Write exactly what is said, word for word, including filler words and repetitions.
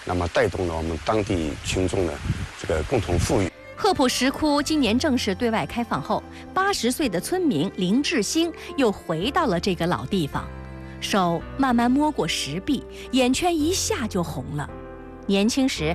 那么带动了我们当地群众的这个共同富裕。 鹤浦石窟今年正式对外开放后，八十岁的村民林志兴又回到了这个老地方，手慢慢摸过石壁，眼圈一下就红了。年轻时